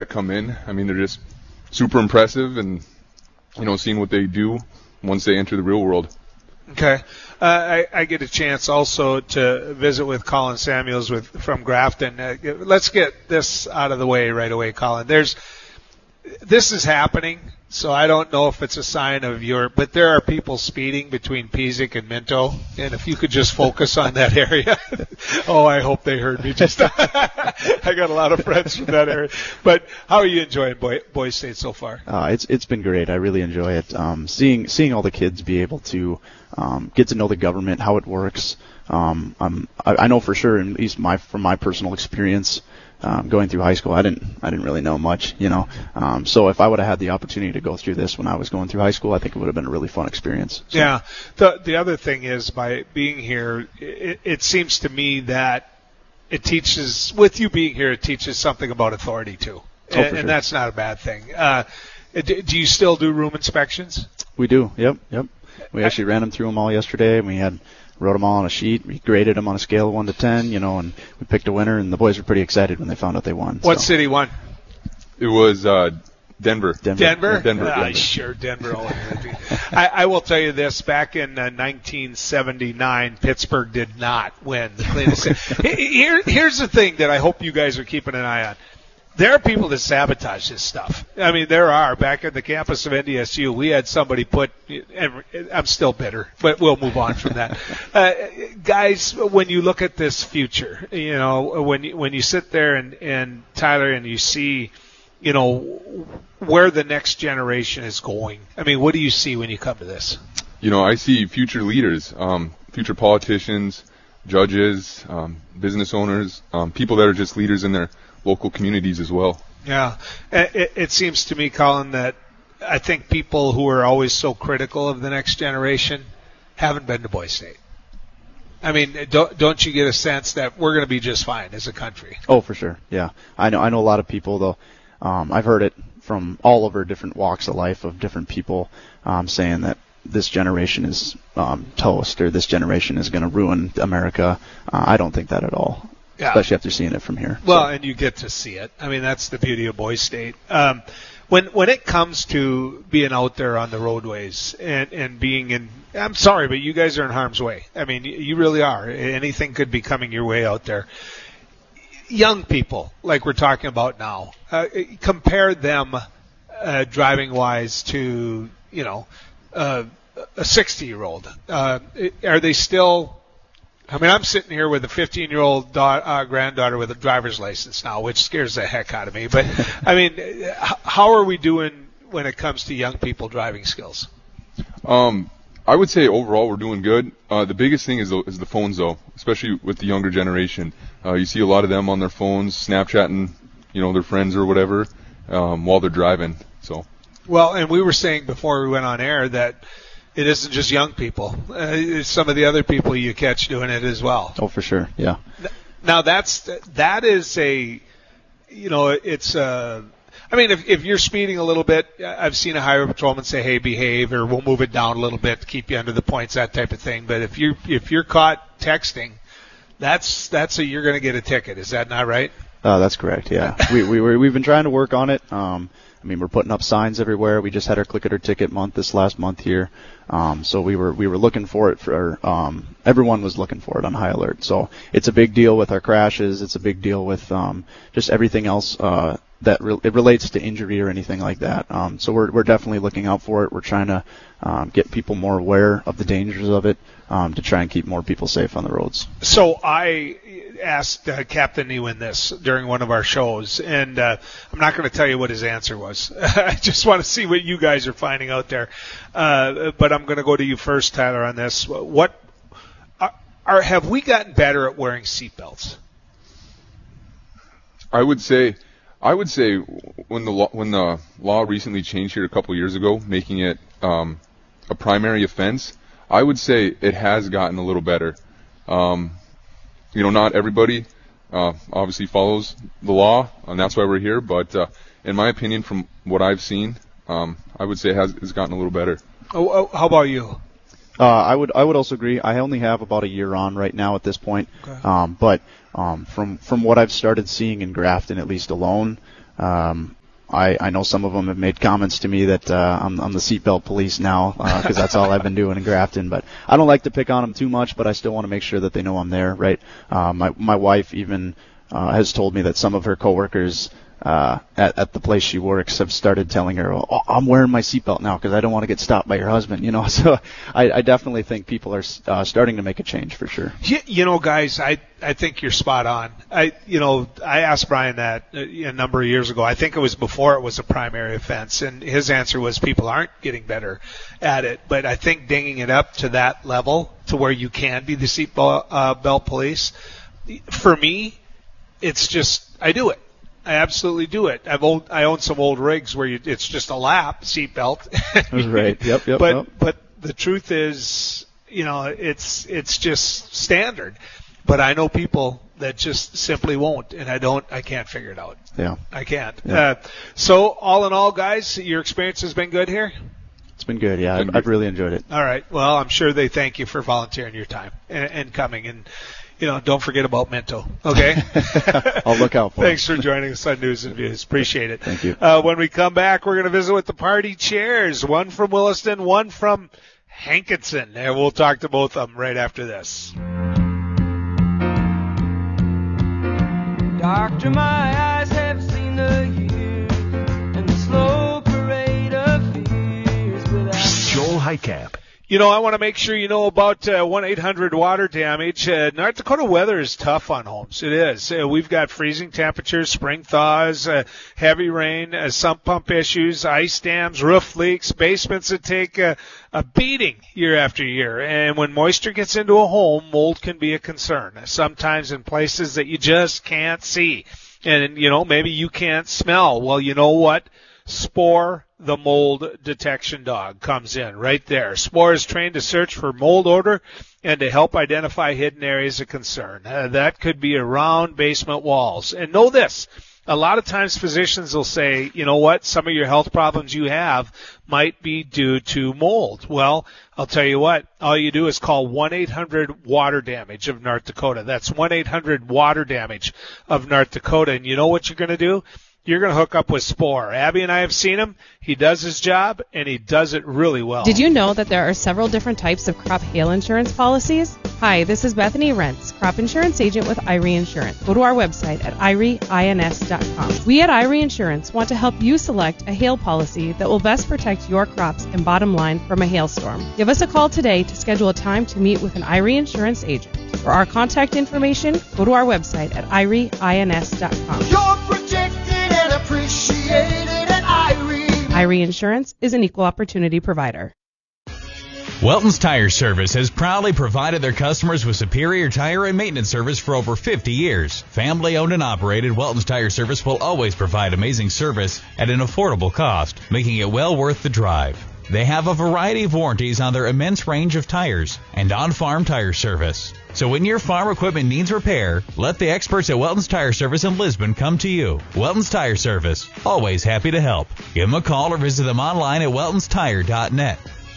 come in. I mean, they're just super impressive, and seeing what they do once they enter the real world. Okay. I get a chance also to visit with Colin Samuels from Grafton. Let's get this out of the way right away, Colin. This is happening, so I don't know if it's a sign of but there are people speeding between Pizik and Minto, and if you could just focus on that area. Oh, I hope they heard me just. I got a lot of friends from that area. But how are you enjoying Boys State so far? It's been great. I really enjoy it. Seeing all the kids be able to get to know the government, how it works. I know for sure, at least from my personal experience, going through high school, I didn't really know much, So if I would have had the opportunity to go through this when I was going through high school, I think it would have been a really fun experience. So. Yeah. The other thing is, by being here, it seems to me that it teaches, with you being here, it teaches something about authority too. And that's not a bad thing. Do you still do room inspections? We do. Yep. We actually ran them through them all yesterday, and we wrote them all on a sheet. We graded them on a scale of 1 to 10, and we picked a winner, and the boys were pretty excited when they found out they won. What city won? It was Denver. Denver? Denver. Sure, Denver. I will tell you this. Back in 1979, Pittsburgh did not win the cleanest city. Here's the thing that I hope you guys are keeping an eye on. There are people that sabotage this stuff. I mean, there are. Back at the campus of NDSU, we had somebody I'm still bitter, but we'll move on from that. Guys, when you look at this future, when you sit there and Tyler, and you see, where the next generation is going. I mean, what do you see when you come to this? I see future leaders, future politicians, judges, business owners, people that are just leaders in their local communities as well. Yeah. It seems to me, Colin, that I think people who are always so critical of the next generation haven't been to Boys State. I mean, don't you get a sense that we're going to be just fine as a country? Oh, for sure. Yeah. I know a lot of people, though. I've heard it from all over different walks of life of different people saying that this generation is toast, or this generation is going to ruin America. I don't think that at all. Yeah. Especially after seeing it from here. Well, and you get to see it. I mean, that's the beauty of Boys State. When it comes to being out there on the roadways and being in, I'm sorry, but you guys are in harm's way. I mean, you really are. Anything could be coming your way out there. Young people, like we're talking about now, compare them driving-wise to, a 60-year-old. Are they still... I mean, I'm sitting here with a 15-year-old granddaughter with a driver's license now, which scares the heck out of me. But, I mean, how are we doing when it comes to young people driving skills? I would say overall we're doing good. The biggest thing is the phones, though, especially with the younger generation. You see a lot of them on their phones, Snapchatting, their friends or whatever, while they're driving. So. Well, and we were saying before we went on air that it isn't just young people. Some of the other people you catch doing it as well. Oh, for sure. Yeah. Now that is it's I mean, if you're speeding a little bit, I've seen a highway patrolman say, "Hey, behave," or "We'll move it down a little bit to keep you under the points," that type of thing. But if you're caught texting, you're going to get a ticket. Is that not right? That's correct. Yeah. We've been trying to work on it. I mean, we're putting up signs everywhere. We just had our Click It or Ticket month this last month here. So we were looking for it everyone was looking for it on High Alert. So it's a big deal with our crashes. It's a big deal with just everything else it relates to injury or anything like that. So we're definitely looking out for it. We're trying to get people more aware of the dangers of it to try and keep more people safe on the roads. So I asked Captain Newin this during one of our shows, and I'm not going to tell you what his answer was. I just want to see what you guys are finding out there. But I'm going to go to you first, Tyler, on this. Have we gotten better at wearing seatbelts? I would say when the law recently changed here a couple years ago, making it a primary offense, I would say it has gotten a little better. Not everybody obviously follows the law, and that's why we're here. But in my opinion, from what I've seen, I would say it's gotten a little better. Oh, how about you? I would also agree. I only have about a year on right now at this point. Okay. But from what I've started seeing in Grafton, at least alone, I know some of them have made comments to me that I'm the seatbelt police now because that's all I've been doing in Grafton. But I don't like to pick on them too much, but I still want to make sure that they know I'm there, right? My wife even has told me that some of her coworkers at the place she works have started telling her, "Oh, I'm wearing my seatbelt now because I don't want to get stopped by your husband." So I definitely think people are starting to make a change for sure. Guys, I think you're spot on. I asked Brian that a number of years ago. I think it was before it was a primary offense, and his answer was people aren't getting better at it. But I think dinging it up to that level to where you can be the seatbelt belt police, for me, it's just I do it. I absolutely do it. I own some old rigs where it's just a lap seatbelt. Right. Yep. But the truth is, it's just standard. But I know people that just simply won't, and I can't figure it out. Yeah. I can't. Yeah. So all in all, guys, your experience has been good here? It's been good. Yeah. I've really enjoyed it. All right. Well, I'm sure they thank you for volunteering your time and coming, and don't forget about Minto, okay? I'll look out for Thanks for joining us on News and Views. Appreciate it. Thank you. When we come back, we're going to visit with the party chairs, one from Williston, one from Hankinson, and we'll talk to both of them right after this. Doctor, my eyes have seen the years and the slow parade of fears without Joel Heitkamp. I want to make sure you know about 1-800 water damage. North Dakota weather is tough on homes. It is. We've got freezing temperatures, spring thaws, heavy rain, sump pump issues, ice dams, roof leaks, basements that take a beating year after year. And when moisture gets into a home, mold can be a concern, sometimes in places that you just can't see. And, maybe you can't smell. Well, you know what? Spore, the mold detection dog, comes in right there. Spore is trained to search for mold odor and to help identify hidden areas of concern. That could be around basement walls. And know this, a lot of times physicians will say, you know what, some of your health problems you have might be due to mold. Well, I'll tell you what, all you do is call 1-800-WATER-DAMAGE of North Dakota. That's 1-800-WATER-DAMAGE of North Dakota. And you know what you're going to do? You're going to hook up with Spore. Abby and I have seen him. He does his job, and he does it really well. Did you know that there are several different types of crop hail insurance policies? Hi, this is Bethany Rentz, crop insurance agent with Irie Insurance. Go to our website at irieins.com. We at Irie Insurance want to help you select a hail policy that will best protect your crops and bottom line from a hailstorm. Give us a call today to schedule a time to meet with an Irie Insurance agent. For our contact information, go to our website at irieins.com. You're protected and appreciated at Irie. Irie Insurance is an equal opportunity provider. Welton's Tire Service has proudly provided their customers with superior tire and maintenance service for over 50 years. Family owned and operated, Welton's Tire Service will always provide amazing service at an affordable cost, making it well worth the drive. They have a variety of warranties on their immense range of tires and on-farm tire service. So when your farm equipment needs repair, let the experts at Welton's Tire Service in Lisbon come to you. Welton's Tire Service, always happy to help. Give them a call or visit them online at weltonstire.net.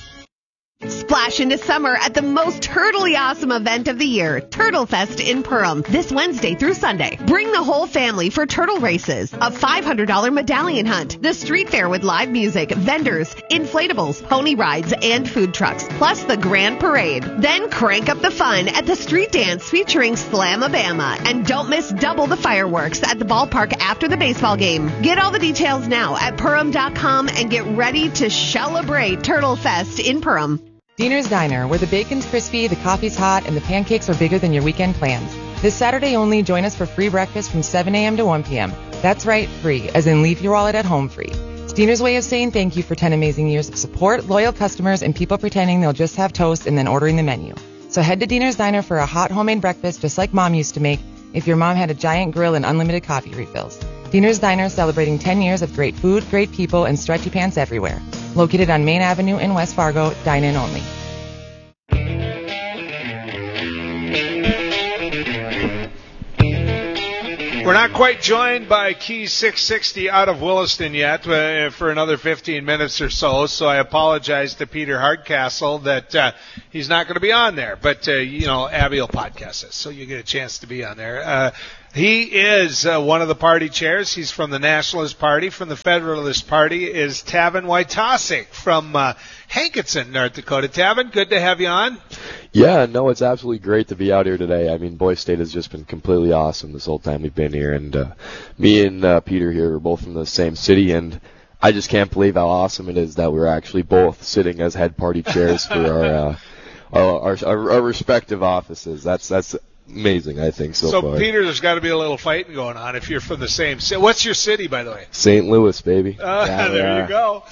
Splash into summer at the most turtly awesome event of the year, Turtle Fest in Perham, this Wednesday through Sunday. Bring the whole family for turtle races, a $500 medallion hunt, the street fair with live music, vendors, inflatables, pony rides, and food trucks, plus the grand parade. Then crank up the fun at the street dance featuring Slamabama. And don't miss double the fireworks at the ballpark after the baseball game. Get all the details now at Perham.com and get ready to celebrate Turtle Fest in Perham. Diener's Diner, where the bacon's crispy, the coffee's hot, and the pancakes are bigger than your weekend plans. This Saturday only, join us for free breakfast from 7 a.m. to 1 p.m. That's right, free, as in leave your wallet at home free. It's Diener's way of saying thank you for 10 amazing years of support, loyal customers, and people pretending they'll just have toast and then ordering the menu. So head to Diener's Diner for a hot homemade breakfast just like Mom used to make if your mom had a giant grill and unlimited coffee refills. Diener's Diner, celebrating 10 years of great food, great people, and stretchy pants everywhere. Located on Main Avenue in West Fargo, dine-in only. We're not quite joined by Key 660 out of Williston yet for another 15 minutes or so I apologize to Peter Hardcastle that he's not going to be on there. But, Abby will podcast us, so you get a chance to be on there. He is one of the party chairs. He's from the Nationalist Party. From the Federalist Party is Tavin Wojtasek from Hankinson, North Dakota. Tavin, good to have you on. Yeah, no, it's absolutely great to be out here today. I mean, Boise State has just been completely awesome this whole time we've been here. And me and Peter here are both from the same city, and I just can't believe how awesome it is that we're actually both sitting as head party chairs for our respective offices. That's amazing, I think, so far. So, Peter, there's got to be a little fighting going on if you're from the same city. What's your city, by the way? St. Louis, baby. There you go.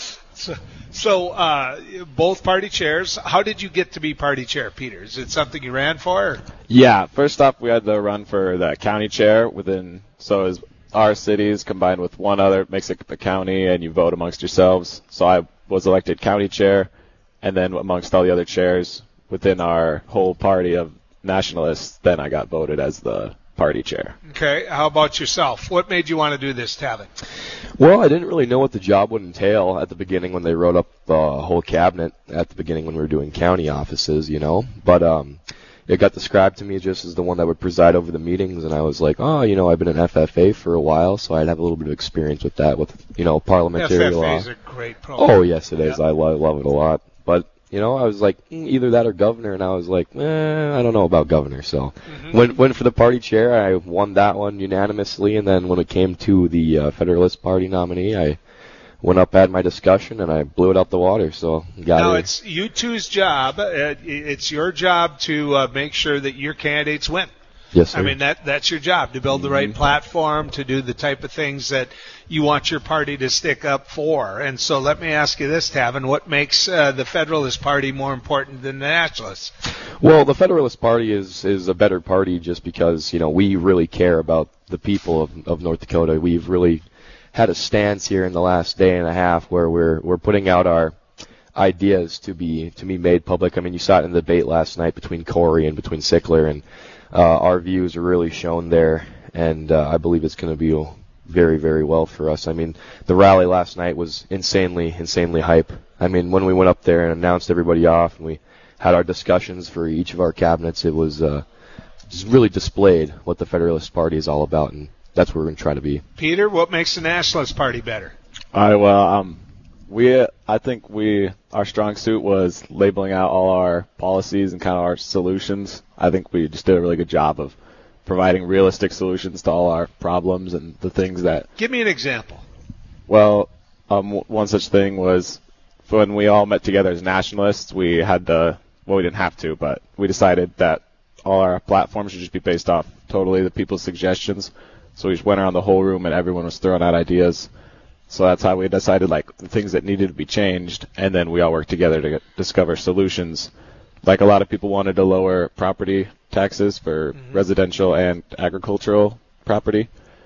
So, both party chairs. How did you get to be party chair, Peter? Is it something you ran for? Or? Yeah, first off, we had to run for the county chair so as our cities combined with one other makes it a county, and you vote amongst yourselves. So I was elected county chair, and then amongst all the other chairs within our whole party of Nationalists, then I got voted as the party chair. Okay, how about yourself? What made you want to do this, Tavin? Well, I didn't really know what the job would entail at the beginning when they wrote up the whole cabinet at the beginning when we were doing county offices, But it got described to me just as the one that would preside over the meetings, and I was like, I've been an FFA for a while, so I'd have a little bit of experience with that, with, parliamentary law. FFA is a great program. Oh, yes, it is. I love it a lot. But I was like, either that or governor, and I was like, I don't know about governor. So went for the party chair. I won that one unanimously, and then when it came to the Federalist Party nominee, I went up, had my discussion, and I blew it out the water. So now it's you two's job. It's your job to make sure that your candidates win. Yes, sir. I mean, that's your job, to build the right platform, to do the type of things that you want your party to stick up for. And so let me ask you this, Tavin, what makes the Federalist Party more important than the Nationalists? Well, the Federalist Party is a better party just because, we really care about the people of North Dakota. We've really had a stance here in the last day and a half where we're putting out our ideas to be made public. I mean, you saw it in the debate last night between Corey and between Sickler, and our views are really shown there, and I believe it's going to be very, very well for us. I mean, the rally last night was insanely hype. I mean, when we went up there and announced everybody off and we had our discussions for each of our cabinets, it was just really displayed what the Federalist Party is all about, and that's where we're going to try to be. Peter, what makes the Nationalist Party better? All right, well, I think our strong suit was labeling out all our policies and kind of our solutions. I think we just did a really good job of providing realistic solutions to all our problems and the things that... Give me an example. Well, one such thing was when we all met together as Nationalists, we didn't have to, but we decided that all our platforms should just be based off totally the people's suggestions. So we just went around the whole room and everyone was throwing out ideas. So that's how we decided the things that needed to be changed, and then we all worked together to discover solutions. Like a lot of people wanted to lower property taxes for residential and agricultural property,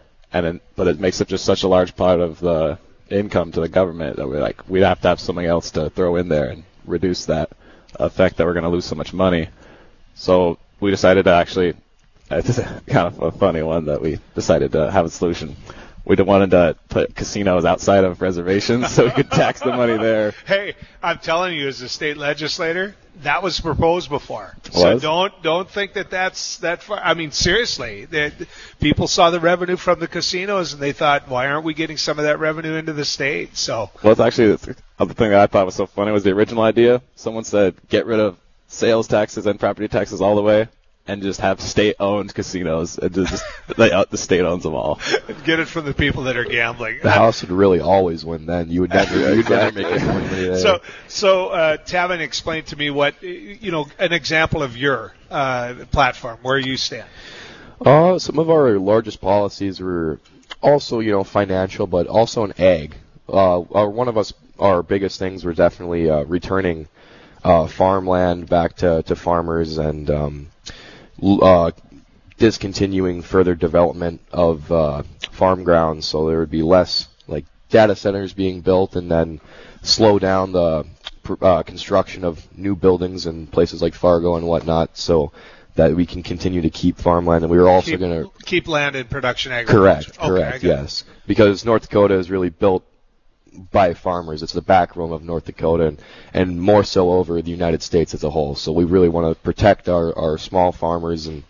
but it makes up just such a large part of the income to the government that we'd have to have something else to throw in there and reduce that effect that we're going to lose so much money. So we decided to actually, it's kind of a funny one that we decided to have a solution. We wanted to put casinos outside of reservations so we could tax the money there. Hey, I'm telling you, as a state legislator, that was proposed before. So don't think that's that far. I mean, seriously, people saw the revenue from the casinos and they thought, why aren't we getting some of that revenue into the state? So. Well, it's actually the other thing that I thought was so funny was the original idea. Someone said, get rid of sales taxes and property taxes all the way, and just have state-owned casinos, and just the state owns them all. Get it from the people that are gambling. The House would really always win then. You would never make any money there. So Tavin, explain to me what an example of your platform, where you stand. Some of our largest policies were also financial, but also in ag. One of our biggest things were definitely returning farmland back to farmers and discontinuing further development of farm grounds, so there would be less data centers being built, and then slow down the construction of new buildings in places like Fargo and whatnot, so that we can continue to keep farmland. And we were also going to keep land in production agriculture. Correct. Yes, because North Dakota is really built by farmers. It's the backbone of North Dakota, and more so over the United States as a whole. So we really want to protect our small farmers and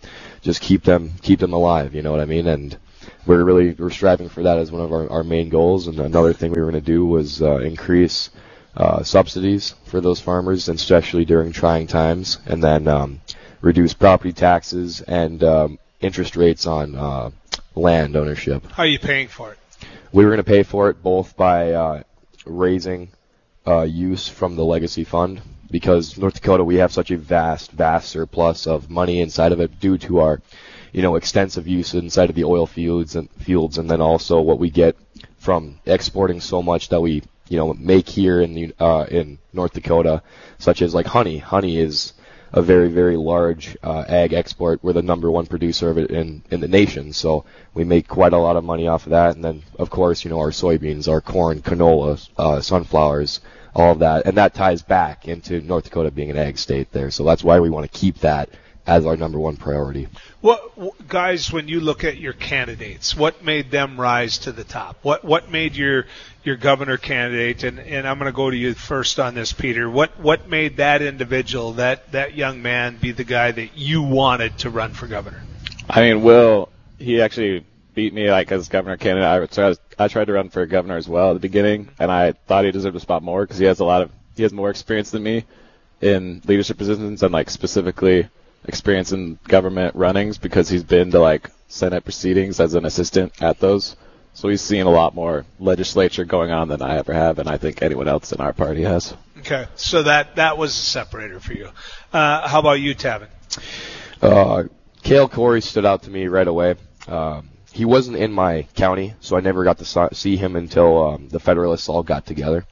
just keep them alive. You know what I mean? And we're striving for that as one of our main goals. And another thing we were going to do was increase subsidies for those farmers, and especially during trying times, and then reduce property taxes and interest rates on land ownership. How are you paying for it? We were going to pay for it both by raising use from the legacy fund, because North Dakota, we have such a vast surplus of money inside of it due to our, extensive use inside of the oil fields, and then also what we get from exporting so much that we, make here in North Dakota, such as like honey. Honey is a very, very large ag export. We're the number one producer of it in the nation, so we make quite a lot of money off of that. And then, of course, our soybeans, our corn, canola, sunflowers, all of that. And that ties back into North Dakota being an ag state there. So that's why we want to keep that as our number one priority. Guys, when you look at your candidates, what made them rise to the top? What made your governor candidate, and I'm going to go to you first on this, Peter, what made that individual, that young man, be the guy that you wanted to run for governor? I mean, Will, he actually beat me as governor candidate. I tried to run for governor as well at the beginning, and I thought he deserved a spot more because he has more experience than me in leadership positions, and specifically experience in government runnings, because he's been to Senate proceedings as an assistant at those. So he's seen a lot more legislature going on than I ever have, and I think anyone else in our party has. Okay, so that was a separator for you. How about you, Tavin? Cale Corey stood out to me right away. He wasn't in my county, so I never got to see him until the Federalists all got together.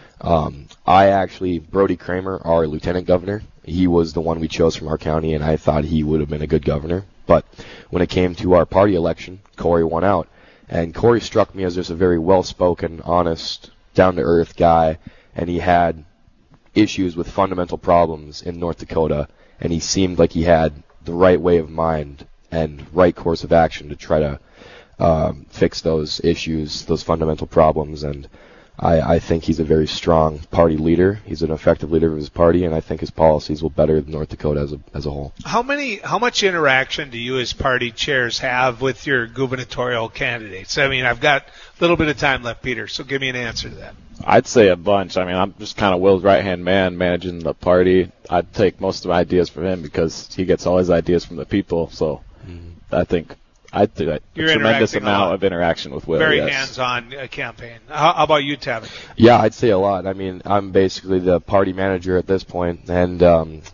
Brody Kramer, our lieutenant governor, he was the one we chose from our county, and I thought he would have been a good governor. But when it came to our party election, Corey won out. And Corey struck me as just a very well-spoken, honest, down-to-earth guy, and he had issues with fundamental problems in North Dakota, and he seemed like he had the right way of mind and right course of action to try to fix those issues, those fundamental problems. And I think he's a very strong party leader. He's an effective leader of his party, and I think his policies will better North Dakota as a whole. How much interaction do you as party chairs have with your gubernatorial candidates? I mean, I've got a little bit of time left, Peter, so give me an answer to that. I'd say a bunch. I mean, I'm just kind of Will's right-hand man managing the party. I'd take most of my ideas from him because he gets all his ideas from the people, so I think I'd do a tremendous amount of interaction with Will. Very hands-on campaign. How about you, Tavin? Yeah, I'd say a lot. I mean, I'm basically the party manager at this point, and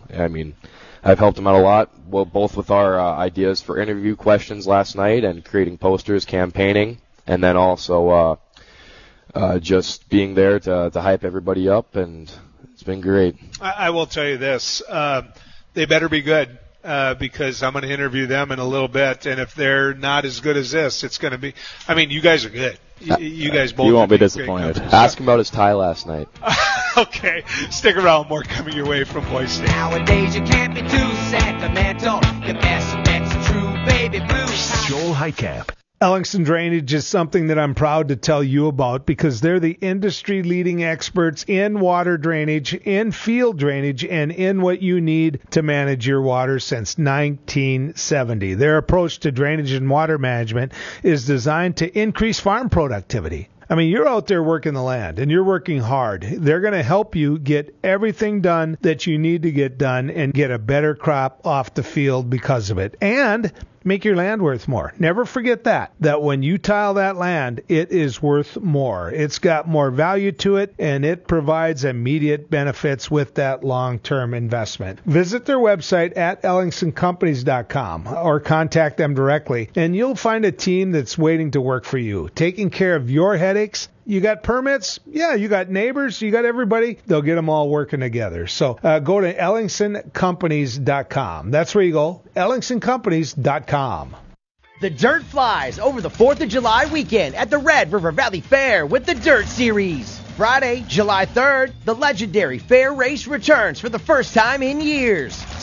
I've helped him out a lot, well, both with our ideas for interview questions last night and creating posters, campaigning, and then also just being there to hype everybody up, and it's been great. I will tell you this. They better be good. Because I'm going to interview them in a little bit, and if they're not as good as this, it's going to be. I mean, you guys are good. You guys both. You won't be disappointed. Ask him about his tie last night. Okay, stick around. More coming your way from Boise State. Nowadays you can't be too sentimental. Your best bet's true baby blue. Joel Heitkamp. Ellingson Drainage is something that I'm proud to tell you about because they're the industry-leading experts in water drainage, in field drainage, and in what you need to manage your water since 1970. Their approach to drainage and water management is designed to increase farm productivity. I mean, you're out there working the land, and you're working hard. They're going to help you get everything done that you need to get done and get a better crop off the field because of it. And make your land worth more. Never forget that when you tile that land, it is worth more. It's got more value to it, and it provides immediate benefits with that long-term investment. Visit their website at ellingsoncompanies.com or contact them directly, and you'll find a team that's waiting to work for you, taking care of your headaches. You got permits? Yeah, you got neighbors, you got everybody. They'll get them all working together. So go to ellingsoncompanies.com. That's where you go, ellingsoncompanies.com. The Dirt flies over the 4th of July weekend at the Red River Valley Fair with the Dirt Series. Friday, July 3rd, the legendary fair race returns for the first time in years.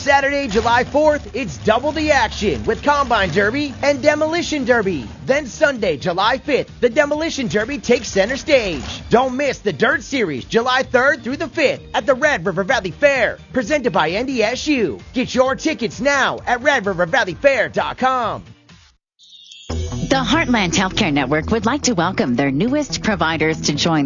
Saturday, July 4th, it's double the action with Combine Derby and Demolition Derby. Then Sunday, July 5th, the Demolition Derby takes center stage. Don't miss the Dirt Series, July 3rd through the 5th at the Red River Valley Fair, presented by NDSU. Get your tickets now at RedRiverValleyFair.com. The Heartland Healthcare Network would like to welcome their newest providers to join